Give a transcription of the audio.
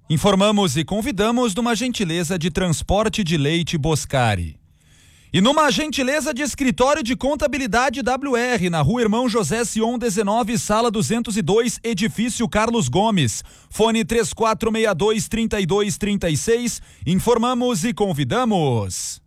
Informamos e convidamos numa gentileza de transporte de leite Boscari. E numa gentileza de escritório de contabilidade WR, na Rua Irmão José Sion 19, sala 202, edifício Carlos Gomes. Fone 3462-3236. Informamos e convidamos.